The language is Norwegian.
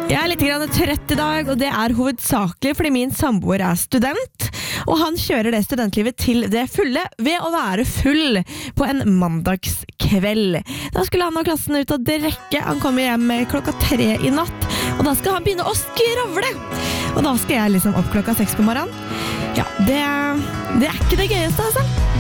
Jeg litt grann trøtt I dag, og det hovedsakelig fordi min samboer student, og han kjører det studentlivet til det fulle ved å være full på en mandagskveld. Da skulle han og klassen ut og drikke. Han kommer hjem 3:00 I natt, og da skal han begynne å skravle. Og da skal jeg liksom opp 6:00 på morgenen. Ja, det ikke det gøyeste, altså.